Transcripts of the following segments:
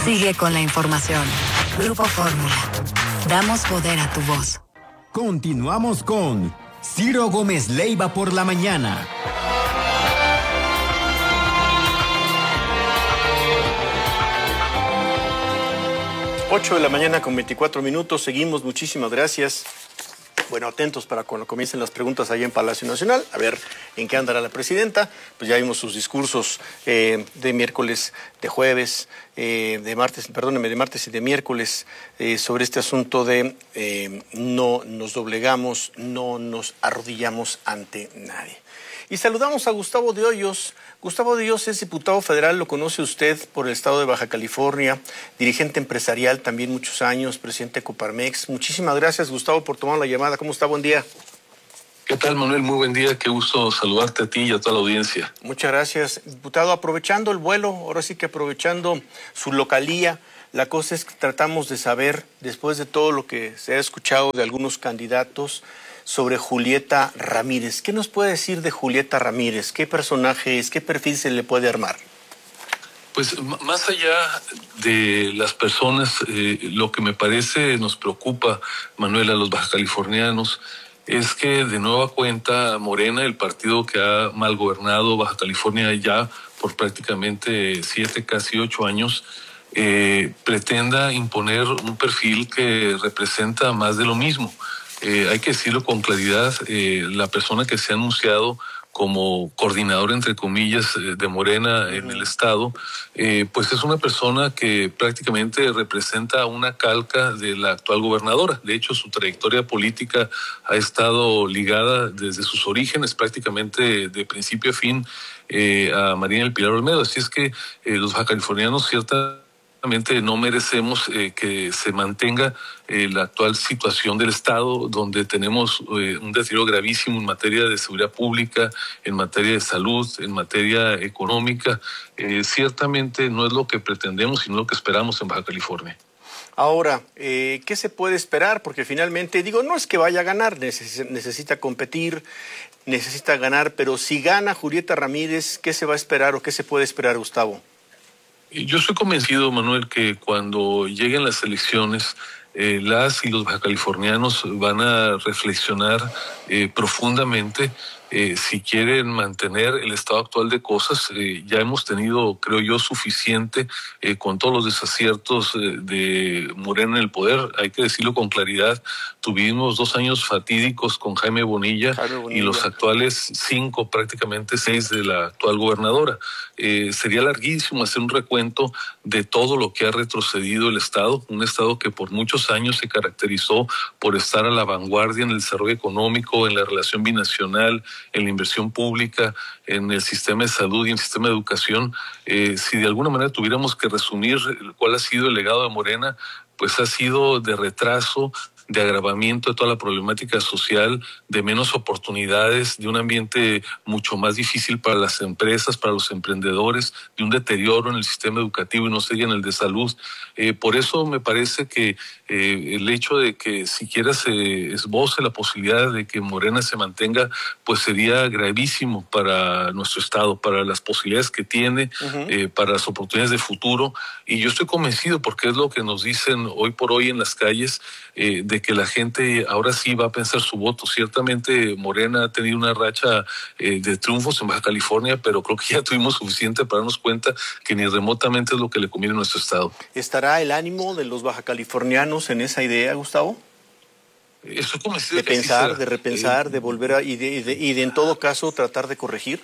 Sigue con la información. Grupo Fórmula. Damos poder a tu voz. Continuamos con Ciro Gómez Leiva por la mañana. 8 de la mañana con 24 minutos. Seguimos, muchísimas gracias. Bueno, atentos para cuando comiencen las preguntas allá en Palacio Nacional, a ver en qué andará la presidenta. Pues ya vimos sus discursos de miércoles, de jueves, de martes y de miércoles sobre este asunto de no nos doblegamos, no nos arrodillamos ante nadie. Y saludamos a Gustavo de Hoyos. Gustavo de Hoyos es diputado federal, lo conoce usted por el estado de Baja California, dirigente empresarial también muchos años, presidente de Coparmex. Muchísimas gracias, Gustavo, por tomar la llamada. ¿Cómo está? Buen día. ¿Qué tal, Manuel? Muy buen día. Qué gusto saludarte a ti y a toda la audiencia. Muchas gracias. Diputado, aprovechando el vuelo, ahora sí que aprovechando su localía, la cosa es que tratamos de saber, después de todo lo que se ha escuchado de algunos candidatos, sobre Julieta Ramírez. ¿Qué nos puede decir de Julieta Ramírez? ¿Qué personaje es? ¿Qué perfil se le puede armar? Pues más allá de las personas, lo que me parece nos preocupa, Manuel, a los bajacalifornianos, es que de nueva cuenta Morena, el partido que ha mal gobernado Baja California ya por prácticamente 7, casi 8 años, pretenda imponer un perfil que representa más de lo mismo. Hay que decirlo con claridad, la persona que se ha anunciado como coordinador, entre comillas, de Morena en el estado, pues es una persona que prácticamente representa una calca de la actual gobernadora. De hecho, su trayectoria política ha estado ligada desde sus orígenes, prácticamente de principio a fin, a María del Pilar Olmedo. Así es que los bajacalifornianos ciertamente no merecemos que se mantenga la actual situación del Estado, donde tenemos un deterioro gravísimo en materia de seguridad pública, en materia de salud, en materia económica. Ciertamente no es lo que pretendemos, sino lo que esperamos en Baja California. Ahora, ¿qué se puede esperar? Porque finalmente, no es que vaya a ganar, necesita competir, necesita ganar, pero si gana Julieta Ramírez, ¿qué se va a esperar o qué se puede esperar, Gustavo? Yo estoy convencido, Manuel, que cuando lleguen las elecciones, las y los bajacalifornianos van a reflexionar profundamente si quieren mantener el estado actual de cosas. Ya hemos tenido, creo yo, suficiente con todos los desaciertos de Morena en el poder. Hay que decirlo con claridad. Tuvimos 2 años fatídicos con Jaime Bonilla y los actuales 5, prácticamente 6 de la actual gobernadora. Sería larguísimo hacer un recuento de todo lo que ha retrocedido el Estado, un Estado que por muchos años se caracterizó por estar a la vanguardia en el desarrollo económico, en la relación binacional, en la inversión pública, en el sistema de salud y en el sistema de educación. Si de alguna manera tuviéramos que resumir cuál ha sido el legado de Morena, pues ha sido de retraso, de agravamiento de toda la problemática social, de menos oportunidades, de un ambiente mucho más difícil para las empresas, para los emprendedores, de un deterioro en el sistema educativo y no se diga en el de salud. Por eso me parece que el hecho de que siquiera se esboce la posibilidad de que Morena se mantenga, pues sería gravísimo para nuestro Estado, para las posibilidades que tiene, para las oportunidades de futuro. Y yo estoy convencido, porque es lo que nos dicen hoy por hoy en las calles, de que la gente ahora sí va a pensar su voto. Ciertamente Morena ha tenido una racha de triunfos en Baja California, pero creo que ya tuvimos suficiente para darnos cuenta que ni remotamente es lo que le conviene a nuestro Estado. ¿Estará el ánimo de los bajacalifornianos en esa idea, Gustavo? Estoy convencido de pensar, sí, de repensar, de volver a, y de en todo caso tratar de corregir.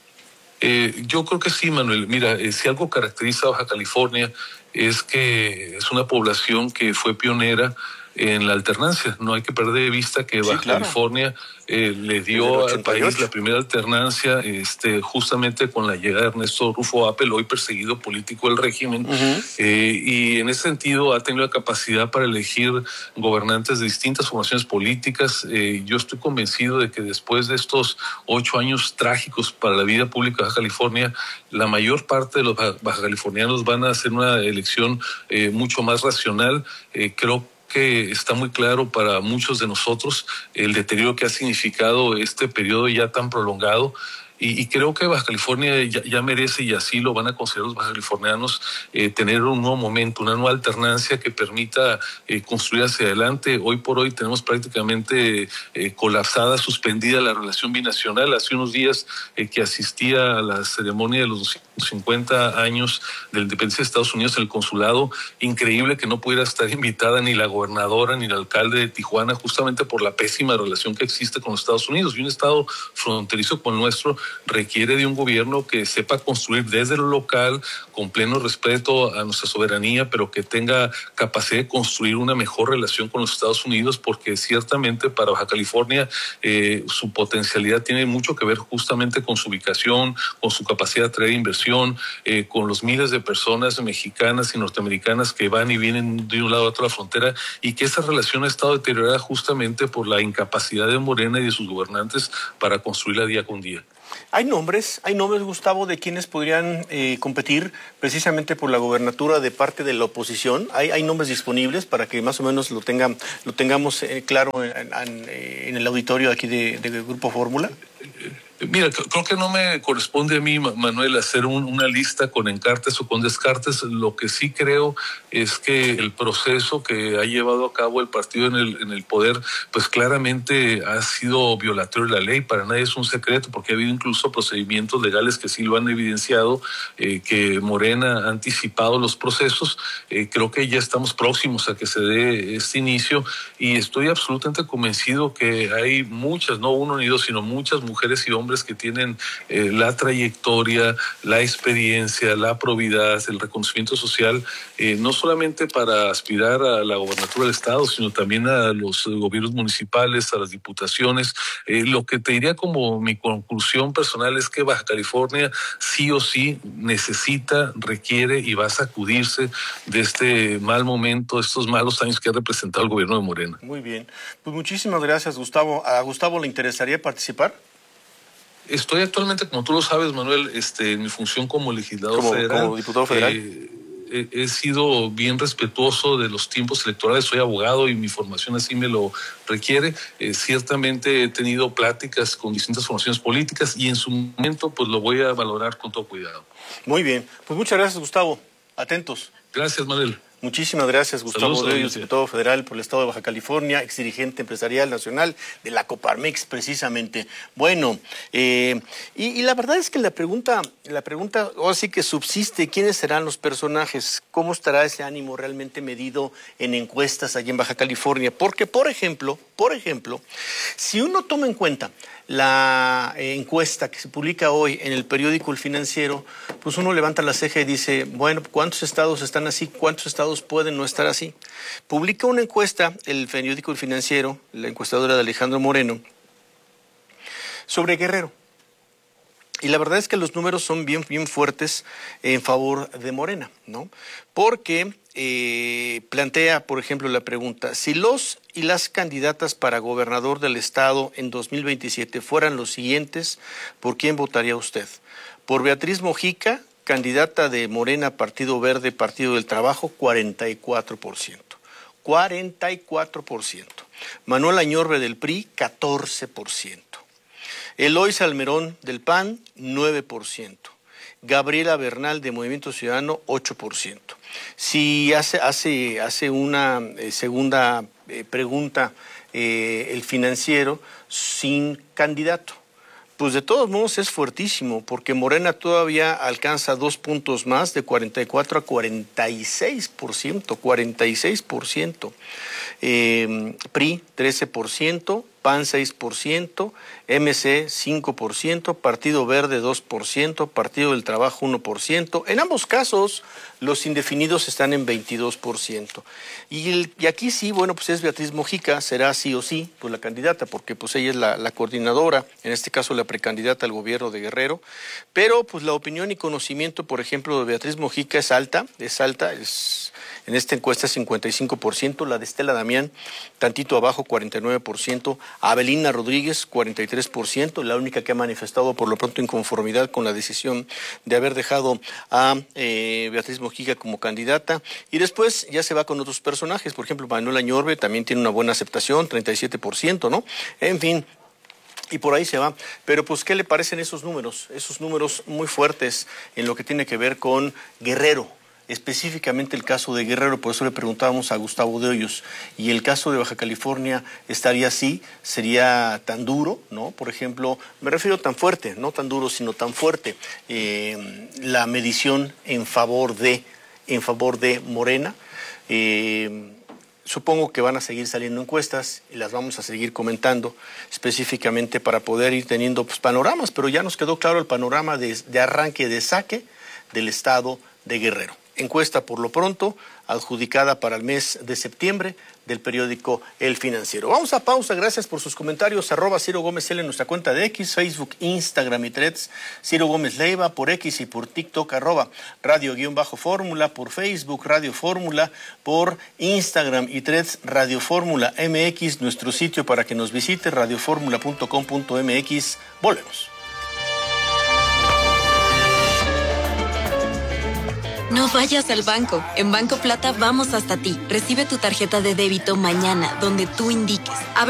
Yo creo que sí, Manuel. Mira, si algo caracteriza a Baja California es que es una población que fue pionera en la alternancia. No hay que perder de vista que Baja California le dio al país la primera alternancia, justamente con la llegada de Ernesto Rufo Appel, hoy perseguido político del régimen, y en ese sentido ha tenido la capacidad para elegir gobernantes de distintas formaciones políticas. Yo estoy convencido de que después de estos 8 años trágicos para la vida pública de Baja California, la mayor parte de los bajacalifornianos van a hacer una elección mucho más racional. Creo que está muy claro para muchos de nosotros el deterioro que ha significado este periodo ya tan prolongado. Y creo que Baja California ya merece, y así lo van a considerar los bajacalifornianos, tener un nuevo momento, una nueva alternancia que permita construir hacia adelante. Hoy por hoy tenemos prácticamente colapsada, suspendida la relación binacional. Hace unos días que asistía a la ceremonia de los 250 años de la independencia de Estados Unidos en el consulado, increíble que no pudiera estar invitada ni la gobernadora ni el alcalde de Tijuana, justamente por la pésima relación que existe con los Estados Unidos. Y un estado fronterizo como el nuestro requiere de un gobierno que sepa construir desde lo local, con pleno respeto a nuestra soberanía, pero que tenga capacidad de construir una mejor relación con los Estados Unidos, porque ciertamente para Baja California su potencialidad tiene mucho que ver justamente con su ubicación, con su capacidad de atraer inversión, con los miles de personas mexicanas y norteamericanas que van y vienen de un lado a otro de la frontera, y que esa relación ha estado deteriorada justamente por la incapacidad de Morena y de sus gobernantes para construirla día con día. Hay nombres, Gustavo, de quienes podrían competir precisamente por la gobernatura de parte de la oposición. Hay nombres disponibles para que más o menos lo tengamos claro en el auditorio aquí de Grupo Fórmula. Mira, creo que no me corresponde a mí, Manuel, hacer una lista con encartes o con descartes. Lo que sí creo es que el proceso que ha llevado a cabo el partido en el poder, pues claramente ha sido violatorio de la ley. Para nadie es un secreto, porque ha habido incluso procedimientos legales que sí lo han evidenciado, que Morena ha anticipado los procesos. Creo que ya estamos próximos a que se dé este inicio, y estoy absolutamente convencido que hay muchas, no uno ni dos, sino muchas mujeres y hombres que tienen la trayectoria, la experiencia, la probidad, el reconocimiento social, no solamente para aspirar a la gobernatura del estado, sino también a los gobiernos municipales, a las diputaciones. Lo que te diría como mi conclusión personal es que Baja California sí o sí necesita, requiere y va a sacudirse de este mal momento, estos malos años que ha representado el gobierno de Morena. Muy bien, pues muchísimas gracias, Gustavo. ¿A Gustavo le interesaría participar? Estoy actualmente, como tú lo sabes, Manuel, en mi función como legislador federal. Como diputado federal. He sido bien respetuoso de los tiempos electorales, soy abogado y mi formación así me lo requiere. Ciertamente he tenido pláticas con distintas formaciones políticas, y en su momento pues lo voy a valorar con todo cuidado. Muy bien, pues muchas gracias, Gustavo. Atentos. Gracias, Manuel. Muchísimas gracias, Gustavo Hoyos, diputado federal por el Estado de Baja California, exdirigente empresarial nacional de la Coparmex, precisamente. Bueno, y la verdad es que la pregunta ahora sí que subsiste: ¿quiénes serán los personajes? ¿Cómo estará ese ánimo realmente medido en encuestas allí en Baja California? Porque, por ejemplo, si uno toma en cuenta la encuesta que se publica hoy en el periódico El Financiero, pues uno levanta la ceja y dice, bueno, ¿cuántos estados están así? ¿Cuántos estados pueden no estar así? Publica una encuesta el periódico El Financiero, la encuestadora de Alejandro Moreno, sobre Guerrero. Y la verdad es que los números son bien fuertes en favor de Morena, ¿no? Porque plantea, por ejemplo, la pregunta: si los y las candidatas para gobernador del estado en 2027 fueran los siguientes, ¿por quién votaría usted? Por Beatriz Mojica, candidata de Morena, Partido Verde, Partido del Trabajo, 44%. 44%. Manuel Añorbe del PRI, 14%. Eloy Salmerón del PAN, 9%. Gabriela Bernal de Movimiento Ciudadano, 8%. Si hace una segunda pregunta el Financiero, sin candidato, pues de todos modos es fuertísimo, porque Morena todavía alcanza 2 puntos más, de 44 a 46%, 46%. PRI, 13%, PAN 6%, MC 5%, Partido Verde 2%, Partido del Trabajo 1%. En ambos casos, los indefinidos están en 22%. Y aquí sí, bueno, pues es Beatriz Mojica, será sí o sí, pues la candidata, porque pues ella es la coordinadora, en este caso la precandidata al gobierno de Guerrero. Pero pues la opinión y conocimiento, por ejemplo, de Beatriz Mojica es alta, en esta encuesta 55%, la de Estela Damián, tantito abajo, 49%, Abelina Rodríguez, 43%, la única que ha manifestado por lo pronto inconformidad con la decisión de haber dejado a Beatriz Mojica como candidata. Y después ya se va con otros personajes, por ejemplo, Manuel Añorbe también tiene una buena aceptación, 37%, ¿no? En fin. Y por ahí se va. Pero pues, ¿qué le parecen esos números? Esos números muy fuertes en lo que tiene que ver con Guerrero. Específicamente el caso de Guerrero, por eso le preguntábamos a Gustavo de Hoyos. Y el caso de Baja California estaría así, sería tan duro, ¿no? Por ejemplo, me refiero tan fuerte, no tan duro, sino tan fuerte, la medición en favor de Morena. Supongo que van a seguir saliendo encuestas y las vamos a seguir comentando específicamente para poder ir teniendo pues, panoramas, pero ya nos quedó claro el panorama de arranque, de saque del estado de Guerrero. Encuesta por lo pronto adjudicada para el mes de septiembre del periódico El Financiero. Vamos a pausa, gracias por sus comentarios, @Ciro Gómez L en nuestra cuenta de X, Facebook, Instagram y Threads, Ciro Gómez Leiva por X y por TikTok, @Radio_Fórmula, por Facebook, Radio Fórmula, por Instagram y Threads, Radio Fórmula MX, nuestro sitio para que nos visite, radioformula.com.mx. Volvemos. No vayas al banco. En Banco Plata vamos hasta ti. Recibe tu tarjeta de débito mañana, donde tú indiques.